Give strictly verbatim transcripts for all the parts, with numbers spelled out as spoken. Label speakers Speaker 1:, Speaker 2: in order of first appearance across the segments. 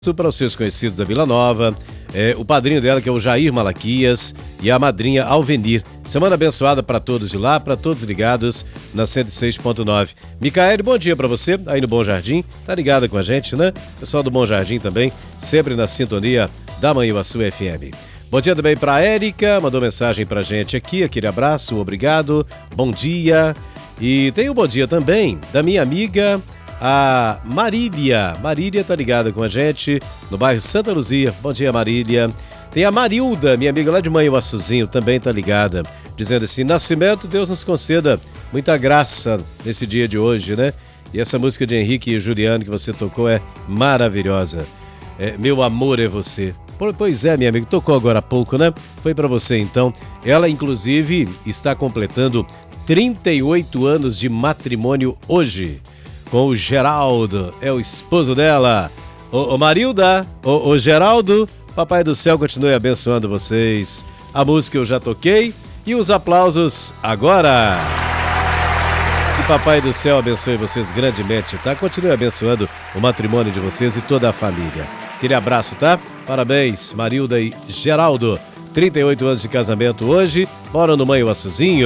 Speaker 1: Para os seus conhecidos da Vila Nova, é, o padrinho dela que é o Jair Malaquias e a madrinha Alvenir. Semana abençoada para todos de lá, para todos ligados na cento e seis ponto nove. Micaele, bom dia para você, aí no Bom Jardim, tá ligada com a gente, né? Pessoal do Bom Jardim também, sempre na sintonia da Manhuaçu F M. Bom dia também para a Érica, mandou mensagem pra gente aqui, aquele abraço, obrigado, bom dia. E tem um bom dia também da minha amiga a Marília. Marília tá ligada com a gente no bairro Santa Luzia. Bom dia, Marília. Tem a Marilda, minha amiga lá de Manhuaçuzinho, também tá ligada, dizendo assim: Nascimento, Deus nos conceda muita graça nesse dia de hoje, né? E essa música de Henrique e Juliano que você tocou é maravilhosa. É, Meu Amor é Você. Pois é, minha amiga, tocou agora há pouco, né? Foi pra você então. Ela, inclusive, está completando trinta e oito anos de matrimônio hoje com o Geraldo, é o esposo dela. Ô, ô Marilda, ô, ô Geraldo, Papai do Céu continue abençoando vocês. A música eu já toquei e os aplausos agora. Que Papai do Céu abençoe vocês grandemente, tá? Continue abençoando o matrimônio de vocês e toda a família. Aquele abraço, tá? Parabéns, Marilda e Geraldo. trinta e oito anos de casamento hoje, moram no Manhuaçuzinho.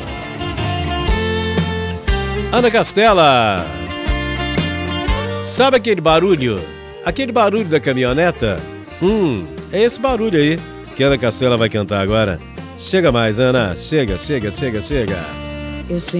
Speaker 1: Ana Castela. Sabe aquele barulho? Aquele barulho da caminhoneta? Hum, é esse barulho aí que a Ana Castela vai cantar agora. Chega mais, Ana. Chega, chega, chega, chega.
Speaker 2: Eu sei